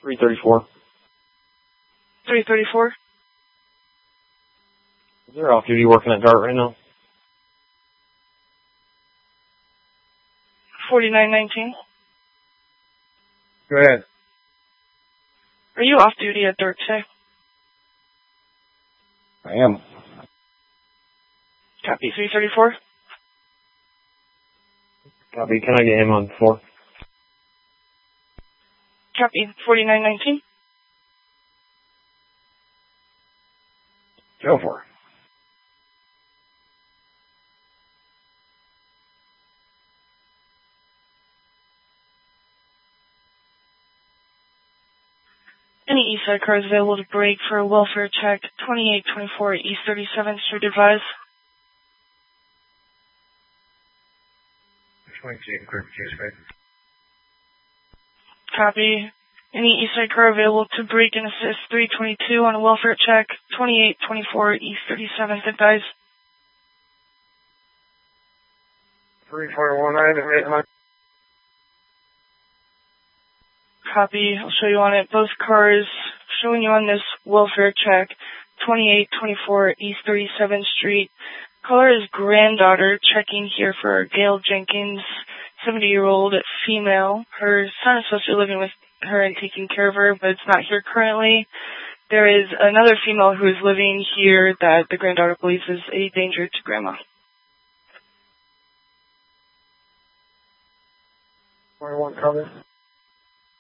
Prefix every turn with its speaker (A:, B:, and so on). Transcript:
A: 334.
B: 334.
A: Is there off duty working at Dart right now?
B: 4919.
A: Go ahead.
B: Are you off duty at Dart today?
A: I am.
B: Copy 334.
A: Copy. Can I get him on 4?
B: Copy 4919.
A: Go for it.
B: Any Eastside cars available to break for a welfare check, 2824 East 37th Street, advise.
A: 22, clear for case, right?
B: Copy. Any Eastside car available to break and assist 322 on a welfare check, 2824 East 37th, advise.
A: 3419,
B: Copy. I'll show you on it. Both cars showing you on this welfare check, 2824 East 37th Street. Caller is granddaughter checking here for Gail Jenkins, 70-year-old female. Her son is supposed to be living with her and taking care of her, but it's not here currently. There is another female who is living here that the granddaughter believes is a danger to grandma.
A: 21 cover.